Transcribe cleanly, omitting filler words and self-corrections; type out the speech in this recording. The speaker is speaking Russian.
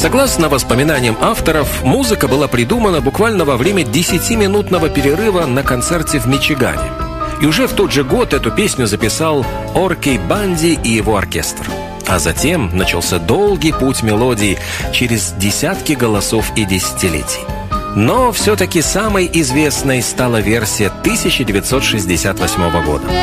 Согласно воспоминаниям авторов, музыка была придумана буквально во время 10-минутного перерыва на концерте в Мичигане. И уже в тот же год эту песню записал Оркей Банди и его оркестр. А затем начался долгий путь мелодий через десятки голосов и десятилетий. Но все-таки самой известной стала версия 1968 года.